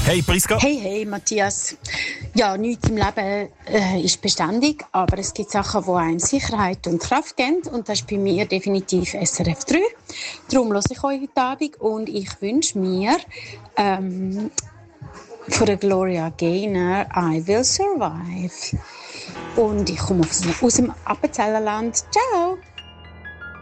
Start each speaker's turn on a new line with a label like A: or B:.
A: Hey Priska.
B: Hey Matthias. Ja, nichts im Leben ist beständig, aber es gibt Sachen, die einem Sicherheit und Kraft geben und das ist bei mir definitiv SRF 3. Darum höre ich euch heute Abend und ich wünsche mir von der Gloria Gaynor «I Will Survive». Und ich komme aus dem Appenzellerland. Ciao!